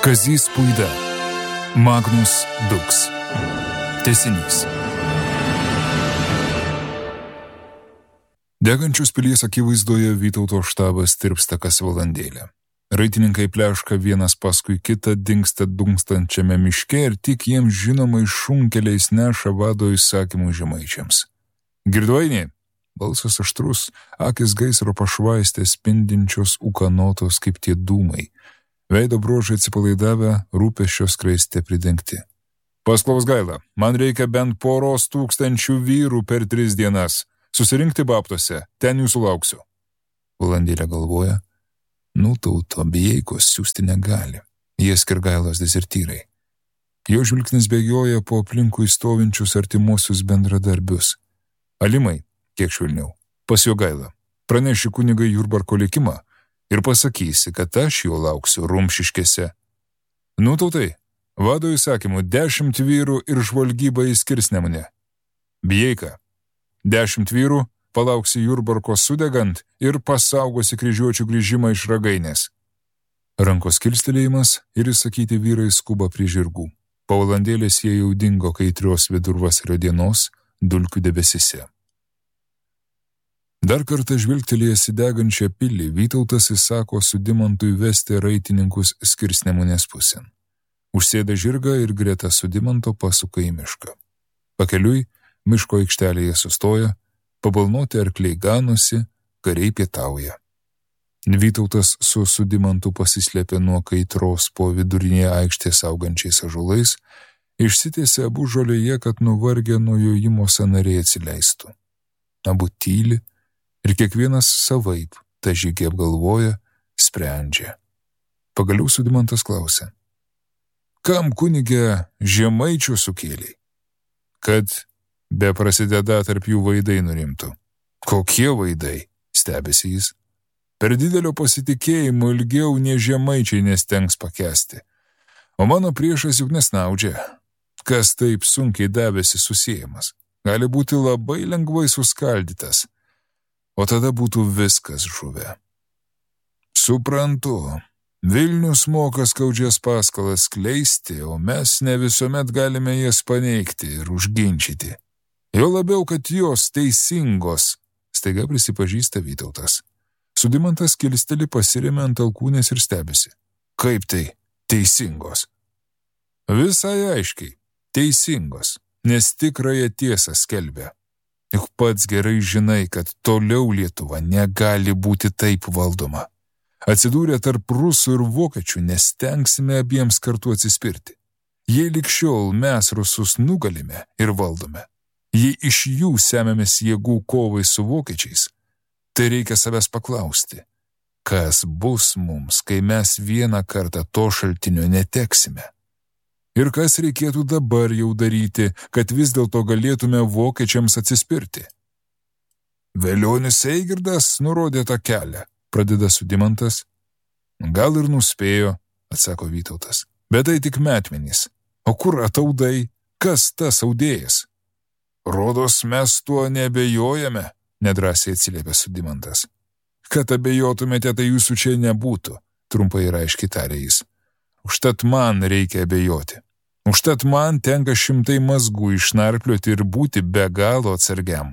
Kazys Puida, Magnus Dux. Tęsinys. Degančios pilies akivaizdoje Vytauto štabas tirpsta kas valandėlę. Raitininkai pleška vienas paskui kitą, dingsta dunkstančiame miške ir tik jiems žinomai šunkeliais neša vado įsakymų žemaičiams. Girdvainė, balsas aštrus, akis gaisro pašvaistė spindinčios ūkanotos kaip tie dūmai. Veido bruožai atsipalaidavę, rūpesčio skraiste pridengti. Pasklaus Gaila, man reikia bent 1,000 vyrų per 3 dienas. Susirinkti babtose, ten jūsų lauksiu. Valandėlę galvoja, Tauto Bijeikos siūsti negali. Jie Skirgailos dezertyrai. Jo žvilgsnis bėgioja po aplinkui stovinčius artimuosius bendradarbius. Alimai, kiek švilniau, pas Jogailą. Praneši kunigai Jurbarko likimą ir pasakysi, kad aš jo lauksiu Rumšiškėse. Tautai, vado įsakymų 10 vyrų ir žvalgyba įskirs Nemune. Bijeika, 10 vyrų, palauksi Jurbarko sudegant ir pasaugosi kryžiuočių grįžimą iš Ragainės. Rankos kilstelėjimas ir įsakyti vyrai skuba prie žirgų. Po valandėlės jie jau dingo kaitrios vidurvasario dienos dulkių debesise. Dar kartą žvilgtelėjęs į degančią pilį, Vytautas įsako Sudimantui vesti raitininkus Skirsnemunės pusėn. Užsėda žirgą ir greta Sudimanto pasuka į mišką. Pakeliui miško aikštelėje sustoja, pabalnoti arkliai ganosi, kariai pietauja. Vytautas su Sudimantu pasislėpė nuo kaitros po vidurinėje aikštės augančiais ąžuolais, išsitiesė abu žolėje, kad nuvargę nuo jojimo sąnariai atsileistų. Abu tyli ir kiekvienas savaip tą žygį apgalvoja, sprendžia. Pagaliau Sudimantas klausė, kam kunige žemaičių sukėliai? Kad be prasideda tarp jų vaidai nurimtų. Kokie vaidai? Stebėsi jis. Per didelio pasitikėjimo ilgiau nie žemaičiai nestengs pakęsti. O mano priešas juk nesnaudžia. Kas taip sunkiai davėsi susiejamas, gali būti labai lengvai suskaldytas. O tada būtų viskas žuvę. Suprantu, Vilnius moka skaudžias paskalas skleisti, o mes ne visuomet galime jas paneigti ir užginčyti. Jo labiau, kad jos teisingos, staiga prisipažįsta Vytautas. Sudimantas kilsteli pasirėmė ant alkūnės ir stebisi. Kaip tai teisingos? Visai aiškiai, teisingos, nes tikrąją tiesą skelbia. Juk pats gerai žinai, kad toliau Lietuva negali būti taip valdoma. Atsidūrę tarp rusų ir vokiečių nestengsime abiems kartu atsispirti. Jei lig šiol mes rusus nugalime ir valdome, jei iš jų semėmės jėgų kovai su vokiečiais, tai reikia savęs paklausti, kas bus mums, kai mes vieną kartą to šaltinio neteksime. Ir kas reikėtų dabar jau daryti, kad vis dėlto galėtume vokiečiams atsispirti. Velionis Eigirdas nurodė tą kelią, pradeda Sudimantas. Gal ir nuspėjo, atsako Vytautas, bet tai tik metmenys. O kur ataudai? Kas tas audėjas? Rodos mes tuo neabejojame, nedrąsiai atsiliepė Sudimantas. Kad abejotumėte, tai jūsų čia nebūtų, trumpai ir aiškiai tarė jis. Užtat man reikia abejoti. Užtat man tenka 100 mazgų išnarplioti ir būti be galo atsargiam.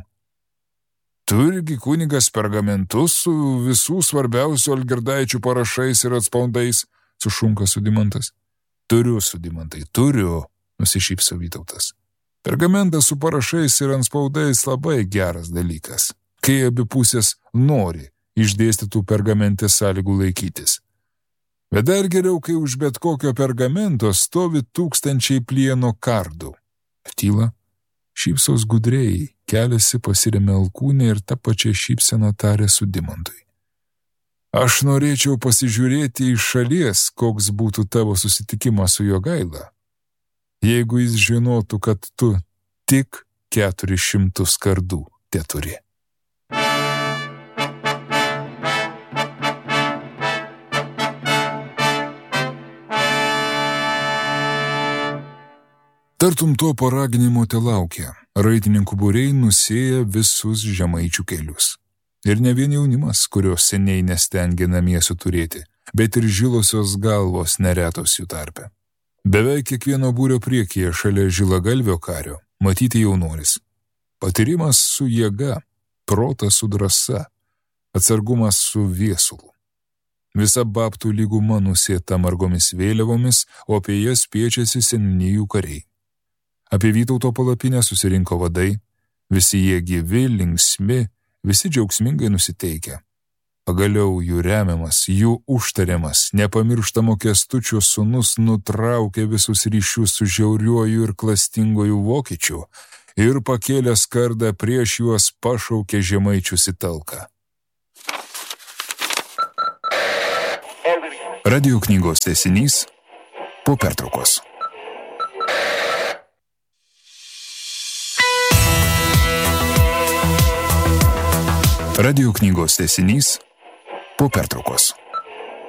Turgi kunigas pergamentus su visų svarbiausių Algirdaičių parašais ir atspaudais, sušunka Sudimantas. Turiu, Sudimantai, turiu, nusišypso Vytautas. Pergamentas su parašais ir atspaudais labai geras dalykas, kai abi pusės nori išdėstytų pergamente sąlygų laikytis. Bet dar geriau, kai už bet kokio pergamento stovi 1000 plieno kardų. Tyla, šypsos gudriai, keliasi pasiremė alkūnę ir tą pačią šypseną tarė Sudimantui. Aš norėčiau pasižiūrėti iš šalies, koks būtų tavo susitikimas su Jogaila, jeigu jis žinotų, kad tu tik 400 kardų teturi. Tartum to paraginimo telaukia, raitininkų būriai nusėja visus žemaičių kelius. Ir ne vien jaunimas, kurio seniai nestengia namie suturėti, bet ir žilosios galvos neretos jų tarpe. Beveik kiekvieno būrio priekyje šalia žilagalvio kario matyti jaunuolis. Patyrimas su jėga, protas su drąsa, atsargumas su viesulu. Visa babtų lyguma nusėta margomis vėliavomis, o apie jas spiečiasi seniūnijų kariai. Apie Vytauto palapinę susirinko vadai, visi jie gyvi, linksmi, visi džiaugsmingai nusiteikę. Pagaliau jų remiamas, jų užtariamas, nepamirštamo Kęstučio sūnus nutraukė visus ryšius su žiauriuoju ir klastingoju vokiečiu ir pakėlęs kardą prieš juos pašaukė žemaičius į talką. Radio knygos tęsinys po pertraukos. Radio knygos tęsinys po pertraukos.